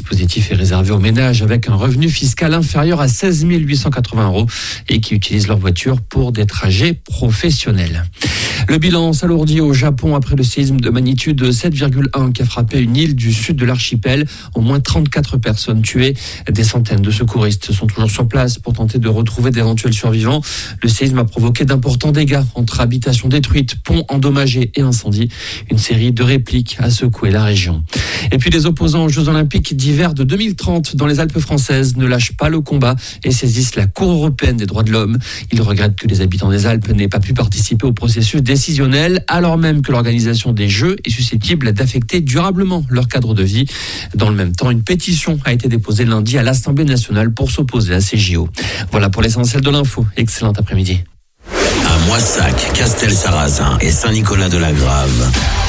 dispositif est réservé aux ménages avec un revenu fiscal inférieur à 16 880 € et qui utilisent leur voiture pour des trajets professionnels. Le bilan s'alourdit au Japon après le séisme de magnitude 7,1 qui a frappé une île du sud de l'archipel. Au moins 34 personnes tuées. Des centaines de secouristes sont toujours sur place pour tenter de retrouver d'éventuels survivants. Le séisme a provoqué d'importants dégâts entre habitations détruites, ponts endommagés et incendies. Une série de répliques a secoué la région. Et puis les opposants aux Jeux Olympiques d'hiver de 2030 dans les Alpes françaises ne lâchent pas le combat et saisissent la Cour européenne des droits de l'homme. Ils regrettent que les habitants des Alpes n'aient pas pu participer au processus décisionnel, alors même que l'organisation des Jeux est susceptible d'affecter durablement leur cadre de vie. Dans le même temps, une pétition a été déposée lundi à l'Assemblée nationale pour s'opposer à ces JO. Voilà pour l'essentiel de l'info. Excellent après-midi. À Moissac, Castel-Sarrazin et Saint-Nicolas-de-la-Grave.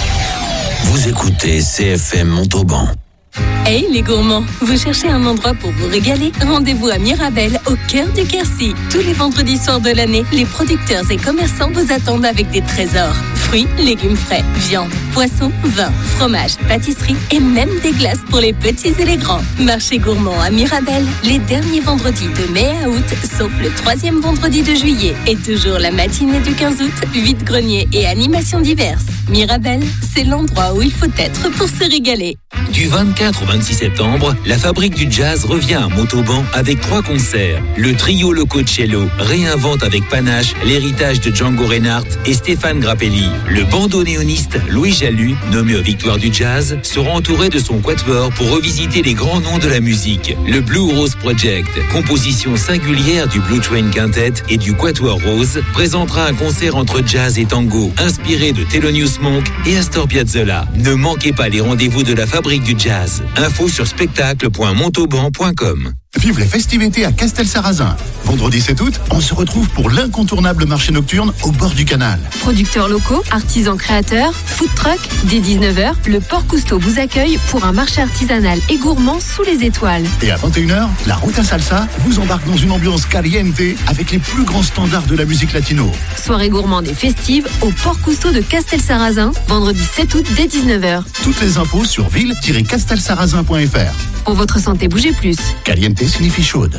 Vous écoutez CFM Montauban. Hey les gourmands, vous cherchez un endroit pour vous régaler? Rendez-vous à Mirabel, au cœur du Quercy. Tous les vendredis soirs de l'année, les producteurs et commerçants vous attendent avec des trésors. Fruits, légumes frais, viande, poissons, vin, fromage, pâtisserie et même des glaces pour les petits et les grands. Marché gourmand à Mirabel, les derniers vendredis de mai à août, sauf le 3e vendredi de juillet. Et toujours la matinée du 15 août, vide-grenier et animations diverses. Mirabel, c'est l'endroit où il faut être pour se régaler. Du 24 au 26 septembre, la Fabrique du Jazz revient à Montauban avec 3 concerts. Le trio Lococello réinvente avec panache l'héritage de Django Reinhardt et Stéphane Grappelli. Le bandonéoniste Louis Jalut, nommé aux Victoires du Jazz, sera entouré de son quatuor pour revisiter les grands noms de la musique. Le Blue Rose Project, composition singulière du Blue Train Quintet et du Quatuor Rose, présentera un concert entre jazz et tango, inspiré de Thelonious Monk et Astor Piazzolla. Ne manquez pas les rendez-vous de la Fabrique du Jazz. Info sur spectacle.montauban.com. Vive les festivités à Castel-Sarrazin. Vendredi 7 août, on se retrouve pour l'incontournable marché nocturne au bord du canal. Producteurs locaux, artisans créateurs, food truck, dès 19h, le Port Cousteau vous accueille pour un marché artisanal et gourmand sous les étoiles. Et à 21h, la Ruta Salsa vous embarque dans une ambiance caliente avec les plus grands standards de la musique latino. Soirée gourmande et festive au Port Cousteau de Castel-Sarrazin, vendredi 7 août dès 19h. Toutes les infos sur ville-castelsarrazin.fr. Pour votre santé, bougez plus. Caliente signifie chaude.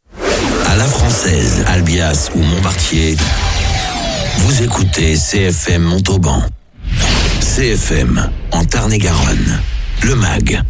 À la Française, Albias ou Montmartier, vous écoutez CFM Montauban. CFM en Tarn-et-Garonne. Le MAG.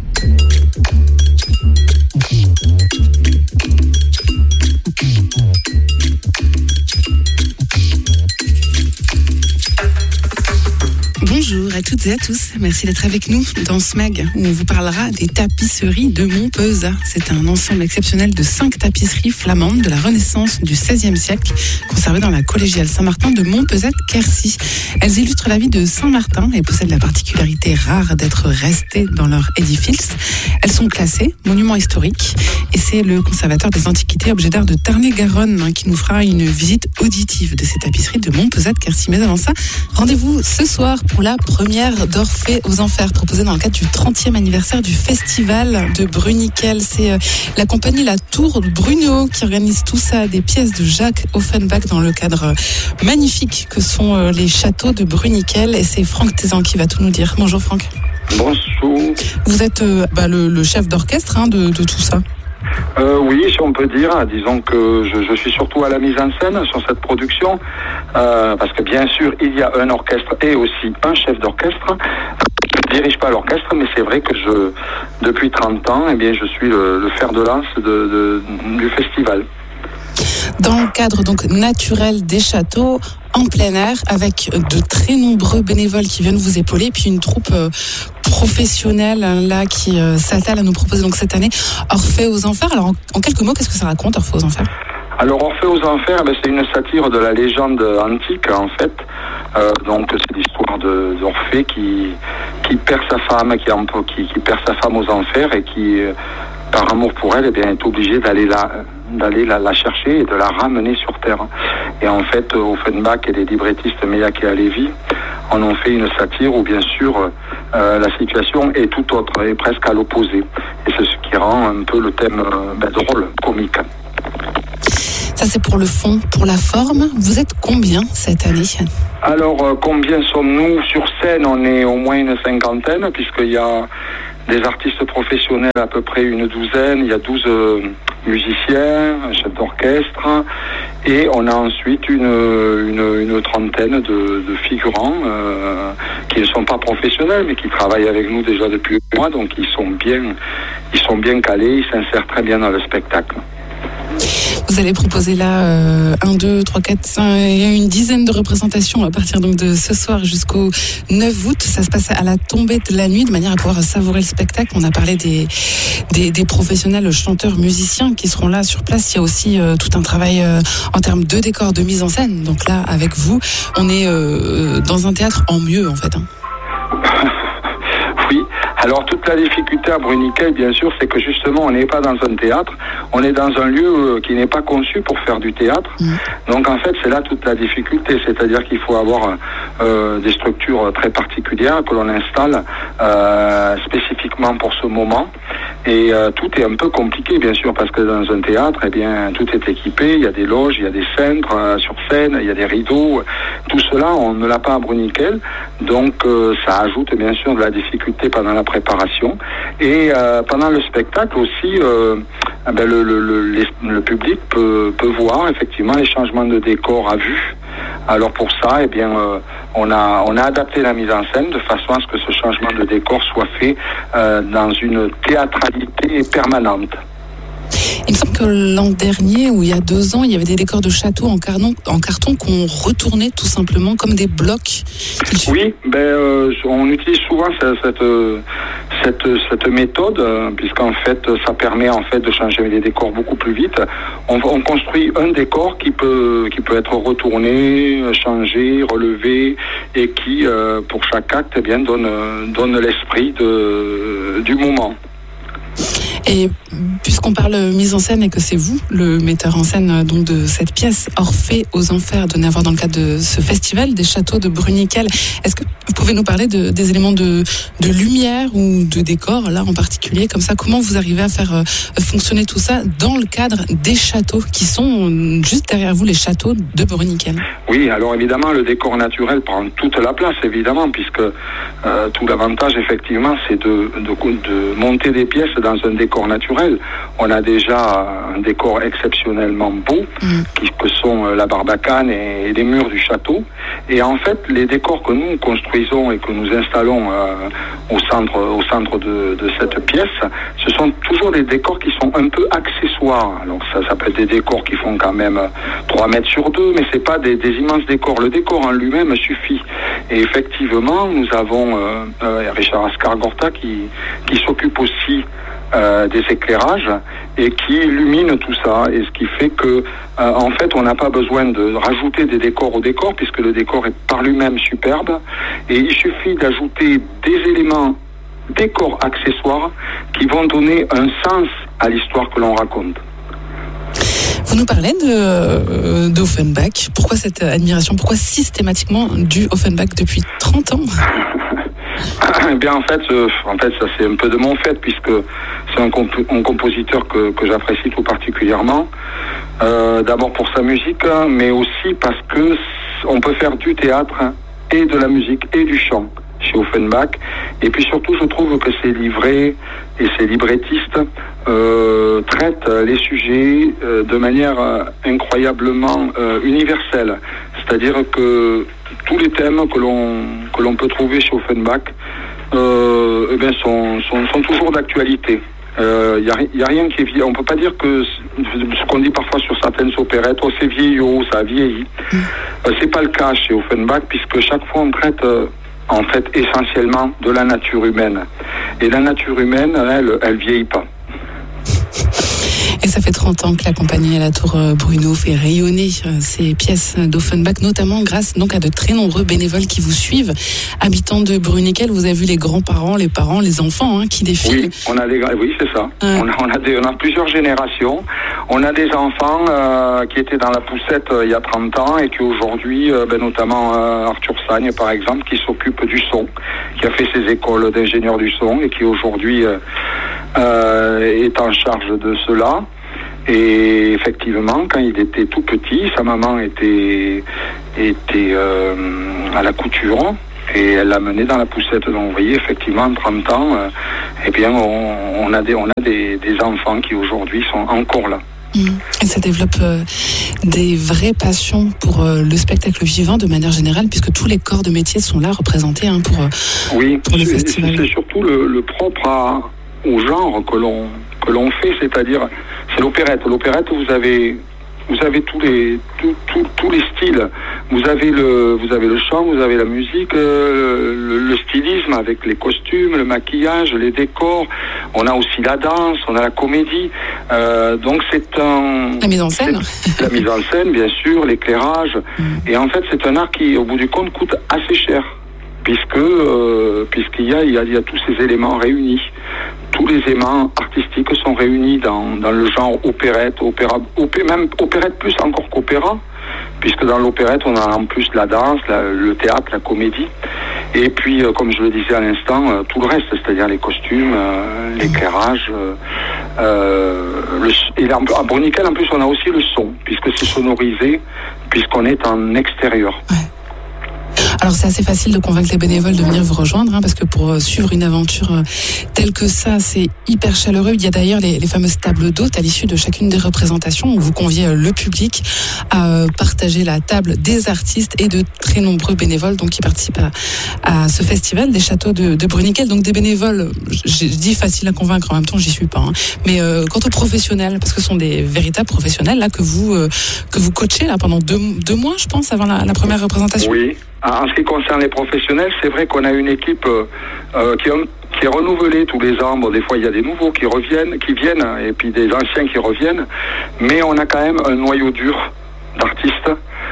Bonjour à toutes et à tous, merci d'être avec nous dans ce mag où on vous parlera des tapisseries de Montpezat. C'est un ensemble exceptionnel de 5 tapisseries flamandes de la Renaissance du XVIe siècle, conservées dans la collégiale Saint-Martin de Montpezat-Quercy. Elles illustrent la vie de Saint-Martin et possèdent la particularité rare d'être restées dans leur édifice. Elles sont classées monuments historiques et c'est le conservateur des antiquités objets d'art de Tarn-et-Garonne qui nous fera une visite auditive de ces tapisseries de Montpezat-Quercy. Mais avant ça, rendez-vous ce soir pour la première d'Orphée aux Enfers, proposée dans le cadre du 30e anniversaire du festival de Bruniquel. C'est la compagnie La Tour Bruno qui organise tout ça, des pièces de Jacques Offenbach dans le cadre magnifique que sont les châteaux de Bruniquel. Et c'est Franck Tézan qui va tout nous dire. Bonjour Franck. Bonjour. Vous êtes le chef d'orchestre de tout ça. Oui, si on peut dire. Disons que je suis surtout à la mise en scène sur cette production, parce que bien sûr, il y a un orchestre et aussi un chef d'orchestre. Je ne dirige pas l'orchestre, mais c'est vrai que depuis 30 ans, je suis le fer de lance du festival. Dans le cadre donc naturel des châteaux, en plein air, avec de très nombreux bénévoles qui viennent vous épauler, puis une troupe professionnelle là qui s'attelle à nous proposer donc cette année Orphée aux Enfers. Alors en quelques mots, qu'est-ce que ça raconte Orphée aux Enfers ? Alors Orphée aux Enfers, c'est une satire de la légende antique en fait. Donc c'est l'histoire d'Orphée qui perd sa femme, qui perd sa femme aux enfers et qui par amour pour elle, est obligé d'aller la chercher et de la ramener sur terre. Et en fait, Offenbach et les librettistes Meilhac et Halévy en ont fait une satire où bien sûr la situation est tout autre, est presque à l'opposé. Et c'est ce qui rend un peu le thème drôle, comique. Ça c'est pour le fond. Pour la forme, vous êtes combien cette année ? Alors, combien sommes-nous sur scène ? On est au moins une cinquantaine, puisqu'il y a Des artistes professionnels, à peu près une douzaine. Il y a 12 musiciens, un chef d'orchestre, et on a ensuite une trentaine de figurants qui ne sont pas professionnels, mais qui travaillent avec nous déjà depuis un mois, donc ils sont bien calés, ils s'insèrent très bien dans le spectacle. Vous allez proposer là 1, 2, 3, 4, 5, il y a une dizaine de représentations à partir donc de ce soir jusqu'au 9 août. Ça se passe à la tombée de la nuit, de manière à pouvoir savourer le spectacle. On a parlé des professionnels chanteurs, musiciens qui seront là sur place. Il y a aussi tout un travail en termes de décor, de mise en scène. Donc là, avec vous, on est dans un théâtre en mieux, en fait. Oui. Alors toute la difficulté à Bruniquel, bien sûr, c'est que justement on n'est pas dans un théâtre, on est dans un lieu qui n'est pas conçu pour faire du théâtre. Donc en fait c'est là toute la difficulté, c'est-à-dire qu'il faut avoir des structures très particulières que l'on installe spécifiquement pour ce moment. Et tout est un peu compliqué, bien sûr, parce que dans un théâtre, eh bien, tout est équipé. Il y a des loges, il y a des cintres sur scène, il y a des rideaux. Tout cela, on ne l'a pas à Bruniquel. Donc, ça ajoute, bien sûr, de la difficulté pendant la préparation. Et pendant le spectacle aussi, le public peut voir, effectivement, les changements de décor à vue. Alors pour ça, eh bien, on a adapté la mise en scène de façon à ce que ce changement de décor soit fait dans une théâtralité permanente. Il me semble que l'an dernier, ou il y a 2 ans, il y avait des décors de château en carton qu'on retournait tout simplement comme des blocs. Oui, on utilise souvent cette méthode, puisqu'en fait, ça permet en fait de changer les décors beaucoup plus vite. On construit un décor qui peut être retourné, changé, relevé, et qui, pour chaque acte, eh bien, donne l'esprit du moment. Et puisqu'on parle mise en scène et que c'est vous, le metteur en scène donc de cette pièce Orphée aux Enfers, donnée à voir dans le cadre de ce festival des châteaux de Bruniquel, est-ce que vous pouvez nous parler des éléments de lumière ou de décor, là en particulier, comme ça, comment vous arrivez à faire fonctionner tout ça dans le cadre des châteaux qui sont juste derrière vous, les châteaux de Bruniquel? Oui, alors évidemment, le décor naturel prend toute la place, évidemment, puisque tout l'avantage, effectivement, c'est de monter des pièces dans un décor naturel. On a déjà un décor exceptionnellement beau, que sont la barbacane et les murs du château. Et en fait, les décors que nous construisons et que nous installons au centre de cette pièce, ce sont toujours des décors qui sont un peu accessoires. Alors ça peut être des décors qui font quand même 3 mètres sur 2, mais c'est pas des immenses décors. Le décor en lui-même suffit. Et effectivement, nous avons Richard Ascargorta qui s'occupe aussi des éclairages et qui illumine tout ça, et ce qui fait que en fait on n'a pas besoin de rajouter des décors au décor, puisque le décor est par lui-même superbe, et il suffit d'ajouter des éléments décors accessoires qui vont donner un sens à l'histoire que l'on raconte. Vous nous parlez d'Offenbach. Pourquoi cette admiration? Pourquoi systématiquement du Offenbach depuis 30 ans? Eh bien, en fait, ça c'est un peu de mon fait, puisque c'est un compositeur que j'apprécie tout particulièrement. D'abord pour sa musique, mais aussi parce que on peut faire du théâtre et de la musique et du chant chez Offenbach. Et puis surtout, je trouve que ses livrets et ses librettistes traitent les sujets de manière incroyablement universelle. C'est-à-dire que tous les thèmes que l'on peut trouver chez Offenbach sont toujours d'actualité. Y a rien qui est vieilli. On peut pas dire que ce qu'on dit parfois sur certaines opérettes, c'est vieillot, ça a vieilli. C'est pas le cas chez Offenbach, puisque chaque fois on traite en fait essentiellement de la nature humaine. Et la nature humaine, elle vieillit pas. Et ça fait 30 ans que la compagnie à la Tour Bruno fait rayonner ces pièces d'Offenbach, notamment grâce donc à de très nombreux bénévoles qui vous suivent. Habitants de Bruniquel, vous avez vu les grands-parents, les parents, les enfants qui défilent. Oui, c'est ça. On a plusieurs générations. On a des enfants qui étaient dans la poussette il y a 30 ans et qui aujourd'hui, notamment Arthur Sagne par exemple, qui s'occupe du son, qui a fait ses écoles d'ingénieur du son et qui aujourd'hui est en charge de cela. Et effectivement, quand il était tout petit, sa maman était à la couture. Et elle l'a mené dans la poussette. Donc vous voyez, effectivement, en 30 ans, on a des enfants qui aujourd'hui sont encore là. Et ça développe des vraies passions pour le spectacle vivant de manière générale, puisque tous les corps de métier sont là représentés pour le festival. C'est surtout le propre au genre que l'on fait, c'est-à-dire c'est l'opérette. L'opérette, vous avez tous les styles. Vous avez le chant, vous avez la musique, le stylisme avec les costumes, le maquillage, les décors. On a aussi la danse, on a la comédie. Donc la mise en scène. La mise en scène, bien sûr, l'éclairage. Et en fait, c'est un art qui, au bout du compte, coûte assez cher, puisqu'il y a tous ces éléments réunis. Tous les éléments artistiques sont réunis dans le genre opérette, même opérette plus encore qu'opéra, puisque dans l'opérette, on a en plus la danse, le théâtre, la comédie, et puis, comme je le disais à l'instant, tout le reste, c'est-à-dire les costumes, l'éclairage, et à Bruniquel, en plus, on a aussi le son, puisque c'est sonorisé, puisqu'on est en extérieur. Ouais. Alors c'est assez facile de convaincre les bénévoles de venir vous rejoindre, parce que pour suivre une aventure telle que ça, c'est hyper chaleureux. Il y a d'ailleurs les fameuses tables d'hôtes à l'issue de chacune des représentations où vous conviez le public à partager la table des artistes et de très nombreux bénévoles qui participent à ce festival des châteaux de Bruniquel. Donc des bénévoles, je dis facile à convaincre, en même temps j'y suis pas. Mais quant aux professionnels, parce que ce sont des véritables professionnels là que vous coachez là pendant deux mois, je pense, avant la première représentation. Oui. En ce qui concerne les professionnels, c'est vrai qu'on a une équipe qui est renouvelée tous les ans. Bon, des fois, il y a des nouveaux qui viennent, et puis des anciens qui reviennent. Mais on a quand même un noyau dur d'artistes,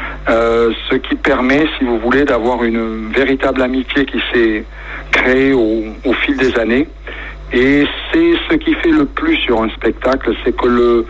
ce qui permet, si vous voulez, d'avoir une véritable amitié qui s'est créée au fil des années. Et c'est ce qui fait le plus sur un spectacle, c'est que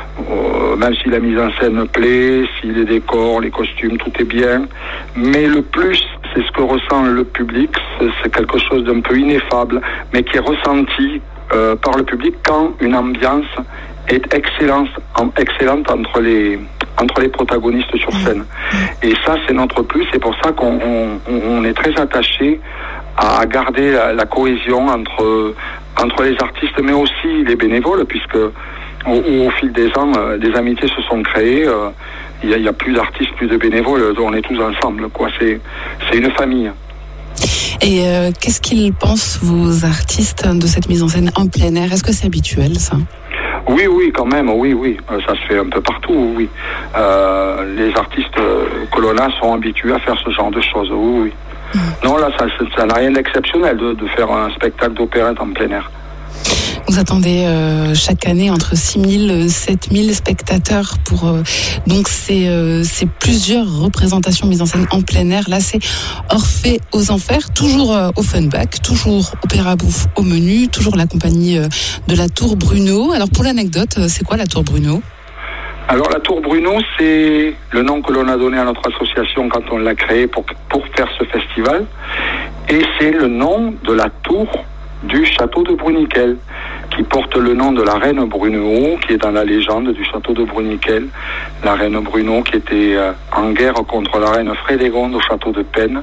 même si la mise en scène me plaît, si les décors, les costumes, tout est bien, mais le plus, c'est ce que ressent le public, c'est quelque chose d'un peu ineffable, mais qui est ressenti par le public quand une ambiance est excellente entre les protagonistes sur scène. Et ça, c'est notre plus, c'est pour ça qu'on est très attaché à garder la cohésion entre les artistes, mais aussi les bénévoles, puisque au fil des ans, des amitiés se sont créées. Il y a plus d'artistes, plus de bénévoles, on est tous ensemble, quoi. C'est une famille. Et qu'est-ce qu'ils pensent, vos artistes, de cette mise en scène en plein air? Est-ce que c'est habituel, ça? Oui, quand même, oui. Ça se fait un peu partout, oui. Les artistes que l'on a sont habitués à faire ce genre de choses, oui. Non, là, ça n'a rien d'exceptionnel de faire un spectacle d'opérette en plein air. Vous attendez chaque année entre 6 000 et 7 000 spectateurs pour donc ces plusieurs représentations mises en scène en plein air. Là, c'est Orphée aux Enfers, toujours au Funback, toujours Opéra Bouffe au menu, toujours la compagnie de la Tour Bruno. Alors pour l'anecdote, c'est quoi la Tour Bruno ? Alors la Tour Bruno, c'est le nom que l'on a donné à notre association quand on l'a créée pour faire ce festival. Et c'est le nom de la tour du château de Bruniquel, qui porte le nom de la reine Brunehaut, qui est dans la légende du château de Bruniquel. La reine Brunehaut qui était en guerre contre la reine Frédégonde au château de Penne.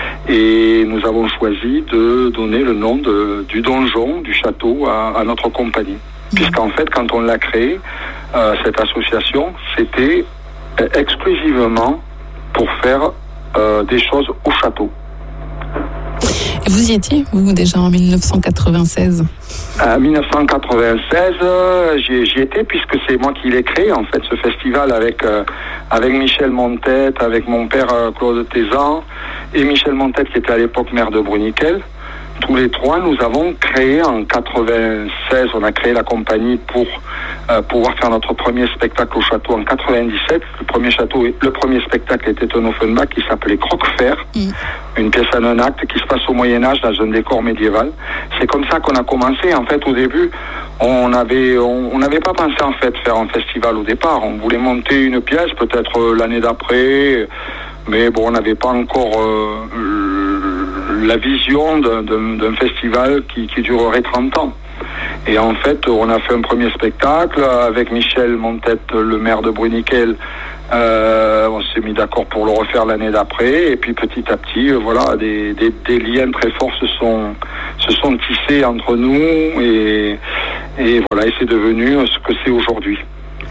Et nous avons choisi de donner le nom du donjon, du château à notre compagnie. Puisqu'en fait, quand on l'a créé, cette association, c'était exclusivement pour faire des choses au château. Et vous y étiez, vous, déjà en 1996 ? En 1996, j'y étais, puisque c'est moi qui l'ai créé, en fait, ce festival avec Michel Montette, avec mon père Claude Tézan, et Michel Montette, qui était à l'époque maire de Bruniquel. Tous les trois, nous avons créé en 96, on a créé la compagnie pour pouvoir faire notre premier spectacle au château en 97. Le premier spectacle était un Offenbach qui s'appelait Croque-Fer, une pièce en un acte qui se passe au Moyen-Âge dans un décor médiéval. C'est comme ça qu'on a commencé. En fait, au début, on n'avait pas pensé en fait faire un festival au départ. On voulait monter une pièce, peut-être l'année d'après, mais bon, on n'avait pas encore la vision d'un festival qui durerait 30 ans. Et en fait, on a fait un premier spectacle avec Michel Montette, le maire de Bruniquel. On s'est mis d'accord pour le refaire l'année d'après, et puis petit à petit, voilà, des liens très forts se sont tissés entre nous, et voilà, et c'est devenu ce que c'est aujourd'hui.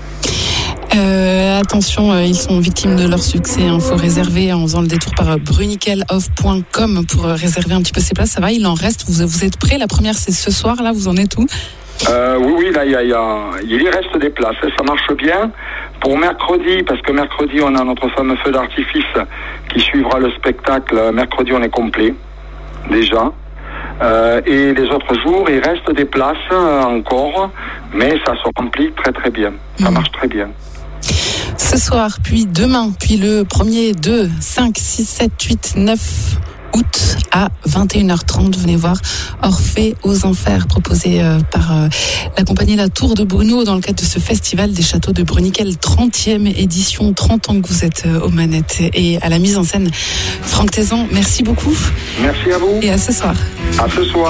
Attention, ils sont victimes de leur succès. Il faut réserver en faisant le détour par bruniqueloff.com pour réserver un petit peu ses places. Ça va, il en reste. Vous êtes prêts? La première, c'est ce soir. Là, vous en êtes où? Oui, là, il reste des places. Ça marche bien. Pour mercredi, parce que mercredi, on a notre fameux feu d'artifice qui suivra le spectacle. Mercredi, on est complet, déjà. Et les autres jours, il reste des places encore, mais ça se remplit très très bien. Ça marche très bien. Ce soir, puis demain, puis le 1er, 2, 5, 6, 7, 8, 9 août à 21h30. Venez voir Orphée aux Enfers, proposé par la compagnie La Tour de Bruno dans le cadre de ce festival des châteaux de Bruniquel, 30e édition, 30 ans que vous êtes aux manettes et à la mise en scène. Franck Tézan, merci beaucoup. Merci à vous. Et à ce soir. À ce soir.